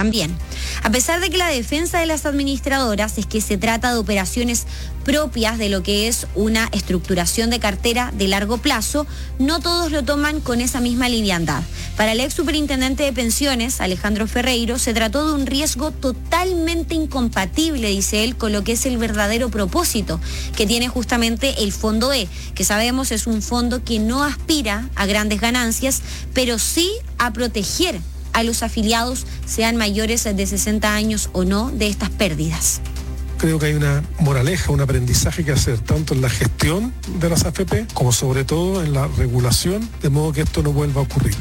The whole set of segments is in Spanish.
también. A pesar de que la defensa de las administradoras es que se trata de operaciones propias de lo que es una estructuración de cartera de largo plazo, no todos lo toman con esa misma liviandad. Para el ex superintendente de pensiones, Alejandro Ferreiro, se trató de un riesgo totalmente incompatible, dice él, con lo que es el verdadero propósito que tiene justamente el Fondo E, que sabemos es un fondo que no aspira a grandes ganancias, pero sí a proteger a los afiliados, sean mayores de 60 años o no, de estas pérdidas. Creo que hay una moraleja, un aprendizaje que hacer tanto en la gestión de las AFP como sobre todo en la regulación, de modo que esto no vuelva a ocurrir.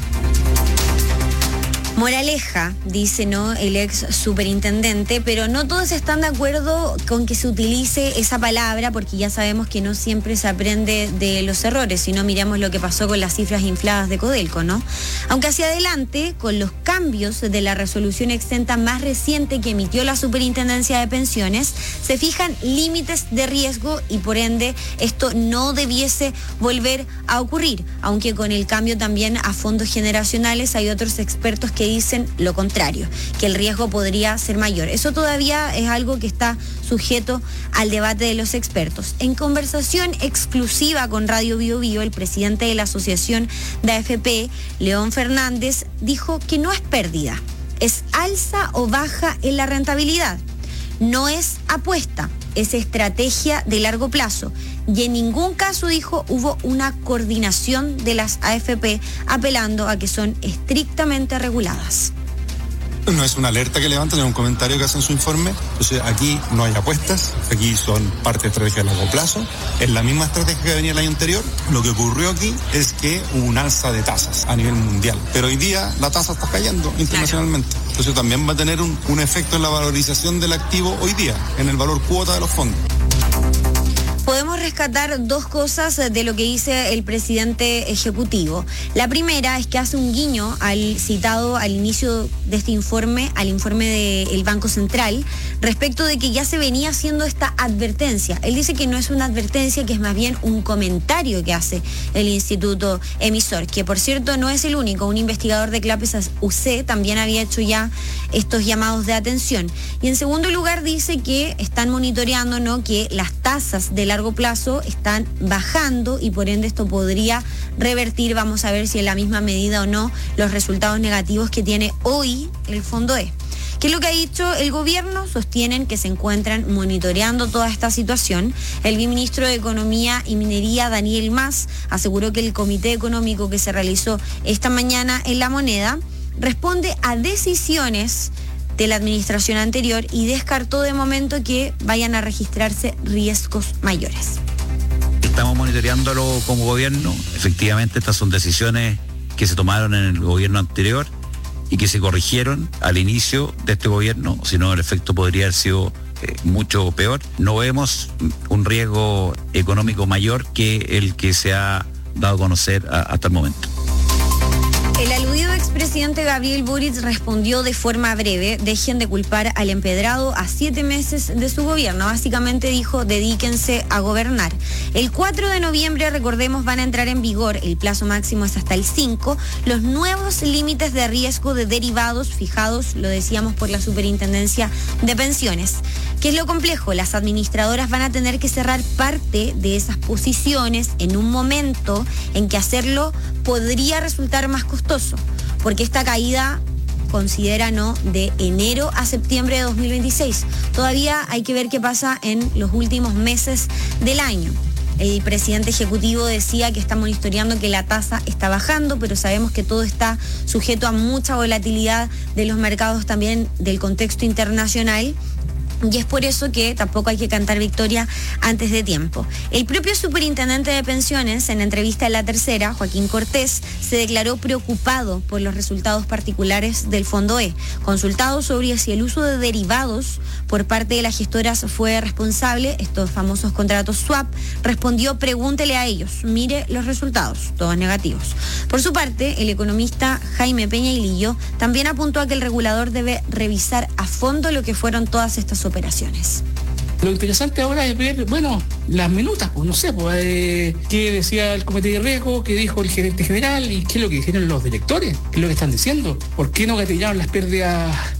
Moraleja, dice, ¿no?, el ex superintendente, pero no todos están de acuerdo con que se utilice esa palabra, porque ya sabemos que no siempre se aprende de los errores, si no miramos lo que pasó con las cifras infladas de Codelco, ¿no? Aunque hacia adelante, con los cambios de la resolución exenta más reciente que emitió la Superintendencia de Pensiones, se fijan límites de riesgo y por ende esto no debiese volver a ocurrir, aunque con el cambio también a fondos generacionales hay otros expertos que dicen lo contrario, que el riesgo podría ser mayor. Eso todavía es algo que está sujeto al debate de los expertos. En conversación exclusiva con Radio Bio Bio, el presidente de la Asociación de AFP, León Fernández, dijo que no es pérdida, es alza o baja en la rentabilidad. No es apuesta, es estrategia de largo plazo. Y en ningún caso, dijo, hubo una coordinación de las AFP, apelando a que son estrictamente reguladas. No es una alerta que levantan, es un comentario que hacen en su informe. Entonces aquí no hay apuestas, aquí son parte de estrategia de largo plazo. Es la misma estrategia que venía el año anterior. Lo que ocurrió aquí es que hubo un alza de tasas a nivel mundial. Pero hoy día la tasa está cayendo internacionalmente. Claro. Entonces también va a tener un efecto en la valorización del activo hoy día, en el valor cuota de los fondos. Podemos rescatar dos cosas de lo que dice el presidente ejecutivo. La primera es que hace un guiño al citado al inicio de este informe, al informe del Banco Central, respecto de que ya se venía haciendo esta advertencia. Él dice que no es una advertencia, que es más bien un comentario que hace el instituto emisor, que por cierto no es el único. Un investigador de CLAPES UC también había hecho ya estos llamados de atención. Y en segundo lugar dice que están monitoreando, ¿no?, que las tasas de largo plazo están bajando y por ende esto podría revertir, vamos a ver si en la misma medida o no, los resultados negativos que tiene hoy el Fondo E. ¿Qué es lo que ha dicho el gobierno? Sostienen que se encuentran monitoreando toda esta situación. El viceministro de Economía y Minería, Daniel Mas, aseguró que el comité económico que se realizó esta mañana en La Moneda responde a decisiones de la administración anterior y descartó de momento que vayan a registrarse riesgos mayores. Estamos monitoreándolo como gobierno. Efectivamente, estas son decisiones que se tomaron en el gobierno anterior y que se corrigieron al inicio de este gobierno, si no el efecto podría haber sido mucho peor. No vemos un riesgo económico mayor que el que se ha dado a conocer hasta el momento. El aludido expresidente Gabriel Boric respondió de forma breve: dejen de culpar al empedrado a 7 meses de su gobierno. Básicamente dijo, dedíquense a gobernar. El 4 de noviembre, recordemos, van a entrar en vigor, el plazo máximo es hasta el 5, los nuevos límites de riesgo de derivados fijados, lo decíamos, por la Superintendencia de Pensiones. ¿Qué es lo complejo? Las administradoras van a tener que cerrar parte de esas posiciones en un momento en que hacerlo podría resultar más costoso, porque esta caída considera, ¿no?, de enero a septiembre de 2026. Todavía hay que ver qué pasa en los últimos meses del año. El presidente ejecutivo decía que está monitoreando que la tasa está bajando, pero sabemos que todo está sujeto a mucha volatilidad de los mercados, también del contexto internacional. Y es por eso que tampoco hay que cantar victoria antes de tiempo. El propio superintendente de pensiones, en entrevista en La Tercera, Joaquín Cortés, se declaró preocupado por los resultados particulares del Fondo E. Consultado sobre si el uso de derivados por parte de las gestoras fue responsable, estos famosos contratos swap, respondió: pregúntele a ellos, mire los resultados, todos negativos. Por su parte, el economista Jaime Peña Lillo también apuntó a que el regulador debe revisar a fondo lo que fueron todas estas operaciones. Lo interesante ahora es ver, bueno, las minutas, pues no sé, qué decía el comité de riesgo, qué dijo el gerente general y qué es lo que dijeron los directores, qué es lo que están diciendo, por qué no gatillaron las pérdidas